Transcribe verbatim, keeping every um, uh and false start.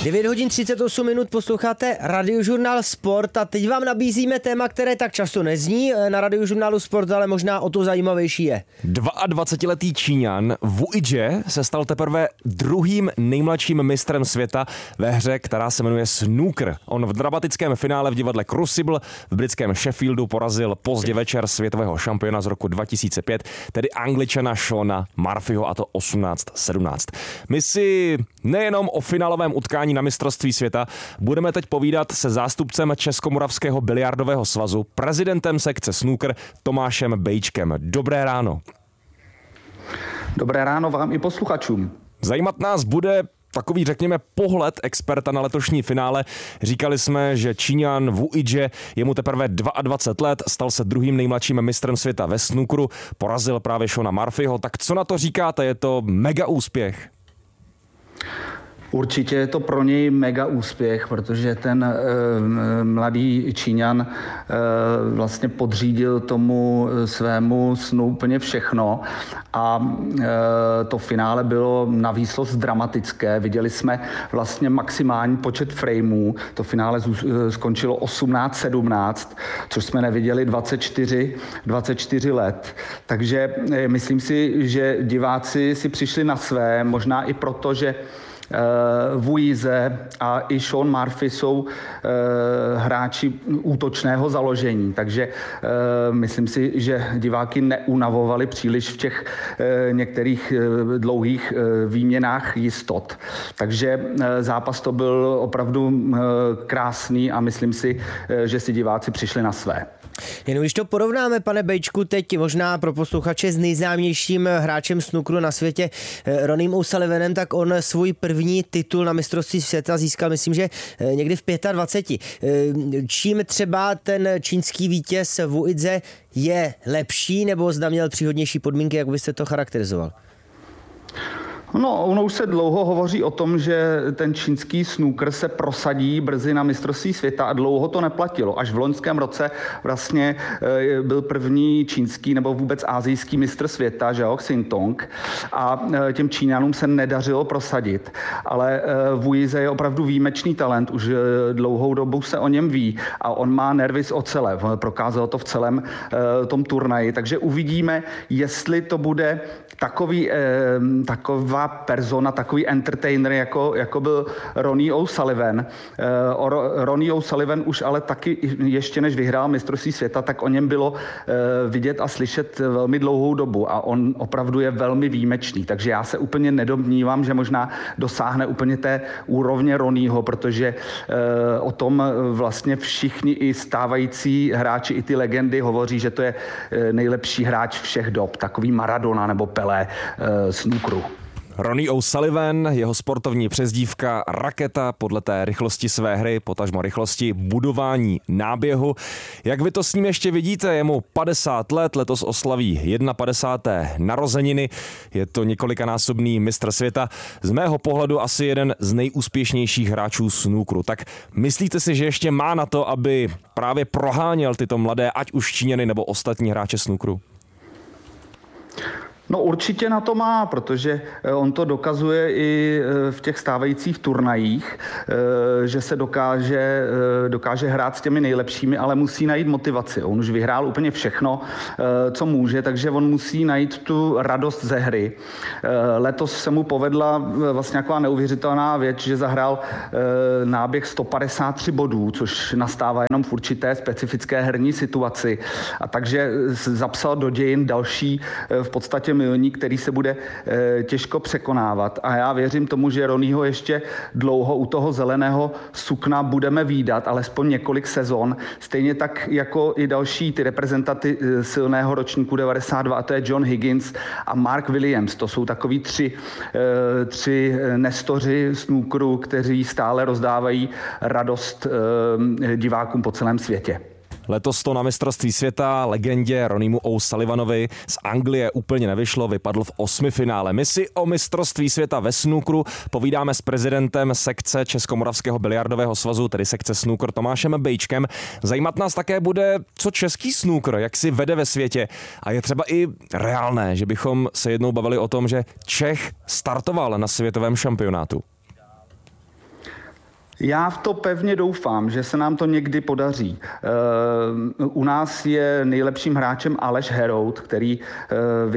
devět hodin třicet osm minut posloucháte Radiožurnál Sport a teď vám nabízíme téma, které tak často nezní na Radiožurnálu Sport, ale možná o to zajímavější je. dvacetiletý Číňan Wu Yijie se stal teprve druhým nejmladším mistrem světa ve hře, která se jmenuje snooker. On v dramatickém finále v divadle Crucible v britském Sheffieldu porazil pozdě večer světového šampiona z roku dva tisíce pět, tedy Angličana Seana Murphyho, a to osmnáct sedmnáct. My si nejenom o finálovém utkání na mistrovství světa budeme teď povídat se zástupcem Českomoravského biliardového svazu, prezidentem sekce snooker Tomášem Bejčkem. Dobré ráno. Dobré ráno vám i posluchačům. Zajímat nás bude takový, řekněme, pohled experta na letošní finále. Říkali jsme, že Číňan Wu Yijie, je mu teprve dvacet dva let, stal se druhým nejmladším mistrem světa ve snookru, porazil právě Seana Murphyho. Tak co na to říkáte? Je to mega úspěch? Určitě je to pro něj mega úspěch, protože ten e, mladý Číňan e, vlastně podřídil tomu svému snu úplně všechno a e, to finále bylo na výsost dramatické. Viděli jsme vlastně maximální počet frameů. To finále z, e, skončilo osmnáct sedmnáct, což jsme neviděli dvacet čtyři, dvacet čtyři let. Takže e, myslím si, že diváci si přišli na své, možná i proto, že Uh, Wu Yijie a i Sean Murphy jsou uh, hráči útočného založení, takže uh, myslím si, že diváky neunavovali příliš v těch uh, některých uh, dlouhých uh, výměnách jistot. Takže uh, zápas to byl opravdu uh, krásný a myslím si, uh, že si diváci přišli na své. Jenom když to porovnáme, pane Bejčku, teď možná pro posluchače s nejznámějším hráčem snookeru na světě Ronym O'Sullivanem, tak on svůj první titul na mistrovství světa získal, myslím, že někdy v dvaceti pěti. Čím třeba ten čínský vítěz Wu Yijie je lepší, nebo zda měl příhodnější podmínky, jak byste to charakterizoval? No, ono už se dlouho hovoří o tom, že ten čínský snooker se prosadí brzy na mistrovství světa a dlouho to neplatilo. Až v loňském roce vlastně byl první čínský nebo vůbec asijský mistr světa, Zhao Xintong, a těm Číňanům se nedařilo prosadit. Ale Wu Yijie je opravdu výjimečný talent, už dlouhou dobu se o něm ví a on má nervy z ocele, prokázalo to v celém tom turnaji, takže uvidíme, jestli to bude takový, taková persona, takový entertainer, jako, jako byl Ronny O'Sullivan. Ronny O'Sullivan už ale taky ještě než vyhrál mistrovství světa, tak o něm bylo vidět a slyšet velmi dlouhou dobu a on opravdu je velmi výjimečný. Takže já se úplně nedomnívám, že možná dosáhne úplně té úrovně Ronnyho, protože o tom vlastně všichni i stávající hráči, i ty legendy hovoří, že to je nejlepší hráč všech dob, takový Maradona nebo Pelé snookeru. Ronny O'Sullivan, jeho sportovní přezdívka Raketa, podle té rychlosti své hry, potažmo rychlosti budování náběhu. Jak vy to s ním ještě vidíte? Je mu padesát let, letos oslaví padesáté první narozeniny, je to několikanásobný mistr světa. Z mého pohledu asi jeden z nejúspěšnějších hráčů snookeru. Tak myslíte si, že ještě má na to, aby právě proháněl tyto mladé, ať už Číňany nebo ostatní hráče snookeru? No určitě na to má, protože on to dokazuje i v těch stávajících turnajích, že se dokáže, dokáže hrát s těmi nejlepšími, ale musí najít motivaci. On už vyhrál úplně všechno, co může, takže on musí najít tu radost ze hry. Letos se mu povedla vlastně nějaká neuvěřitelná věc, že zahrál náběh sto padesát tři bodů, což nastává jenom v určité specifické herní situaci. A takže zapsal do dějin další v podstatě milník, který se bude e, těžko překonávat. A já věřím tomu, že Ronnyho ještě dlouho u toho zeleného sukna budeme vídat, alespoň několik sezon. Stejně tak jako i další ty reprezentanty e, silného ročníku devadesát dva, a to je John Higgins a Mark Williams. To jsou takový tři, e, tři nestoři snookeru, kteří stále rozdávají radost e, divákům po celém světě. Letos to na mistrovství světa legendě Ronnymu O'Sullivanovi z Anglie úplně nevyšlo, vypadl v osmifinále. My si o mistrovství světa ve snookeru povídáme s prezidentem sekce Českomoravského biliardového svazu, tedy sekce snooker, Tomášem Bejčkem. Zajímat nás také bude, co český snooker, jak si vede ve světě. A je třeba i reálné, že bychom se jednou bavili o tom, že Čech startoval na světovém šampionátu. Já v to pevně doufám, že se nám to někdy podaří. U nás je nejlepším hráčem Aleš Herout, který